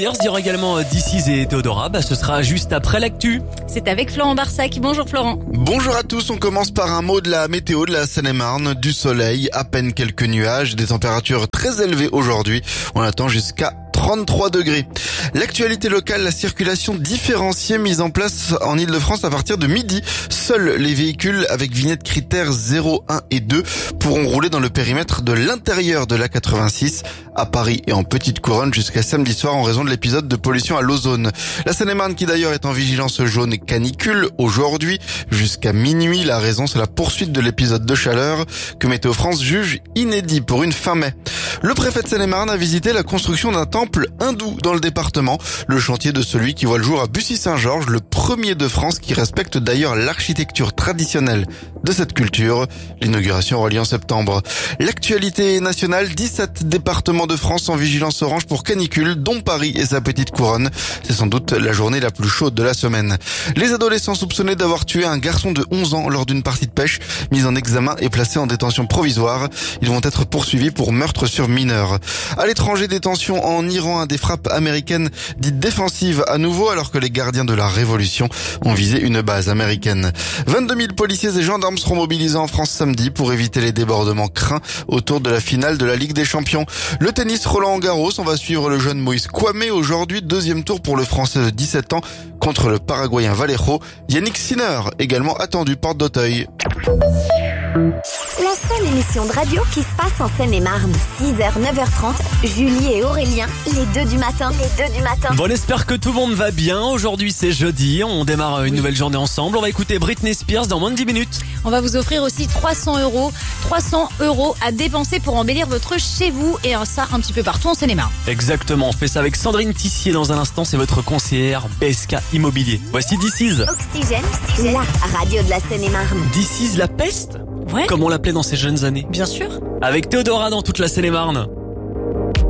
D'ailleurs, il y aura également This et Théodora, ce sera juste après l'actu. C'est avec Florent Barsac. Bonjour Florent. Bonjour à tous, on commence par un mot de la météo de la Seine-et-Marne, du soleil, à peine quelques nuages, des températures très élevées aujourd'hui. On attend jusqu'à 33 degrés. L'actualité locale, la circulation différenciée mise en place en Ile-de-France à partir de midi. Seuls les véhicules avec vignettes critères 0, 1 et 2 pourront rouler dans le périmètre de l'intérieur de l'A86 à Paris et en Petite Couronne jusqu'à samedi soir en raison de l'épisode de pollution à l'ozone. La Seine-et-Marne qui d'ailleurs est en vigilance jaune canicule aujourd'hui jusqu'à minuit. La raison, c'est la poursuite de l'épisode de chaleur que Météo France juge inédit pour une fin mai. Le préfet de Seine-et-Marne a visité la construction d'un temple hindou dans le département. Le chantier de celui qui voit le jour à Bussy-Saint-Georges, le premier de France qui respecte d'ailleurs l'architecture traditionnelle de cette culture. L'inauguration aura lieu en septembre. L'actualité nationale, 17 départements de France en vigilance orange pour canicule, dont Paris et sa Petite Couronne. C'est sans doute la journée la plus chaude de la semaine. Les adolescents soupçonnés d'avoir tué un garçon de 11 ans lors d'une partie de pêche, mis en examen et placés en détention provisoire. Ils vont être poursuivis pour meurtre sur mineur. À l'étranger, détention en Iran à des frappes américaines dites défensives à nouveau alors que les gardiens de la révolution ont visé une base américaine. 22 000 policiers et gendarmes seront mobilisés en France samedi pour éviter les débordements craints autour de la finale de la Ligue des Champions. Le tennis Roland-Garros, on va suivre le jeune Moïse Kouamé aujourd'hui, deuxième tour pour le Français de 17 ans contre le Paraguayen Vallejo. Yannick Sinner, également attendu porte d'Auteuil. La seule émission de radio qui se passe en Seine-et-Marne. 6h, 9h30, Julie et Aurélien, les deux du matin. Bon, on espère que tout le monde va bien. Aujourd'hui, c'est jeudi. On démarre une nouvelle journée ensemble. On va écouter Britney Spears dans moins de 10 minutes. On va vous offrir aussi 300 €. 300 € à dépenser pour embellir votre chez vous et ça un petit peu partout en Seine-et-Marne. Exactement. On fait ça avec Sandrine Tissier dans un instant. C'est votre conseillère BSK Immobilier. Voici This is. Oxygène, la radio de la Seine-et-Marne. This is la peste. Ouais. Comme on l'appelait dans ses jeunes années. Bien sûr. Avec Théodora dans toute la Seine-et-Marne.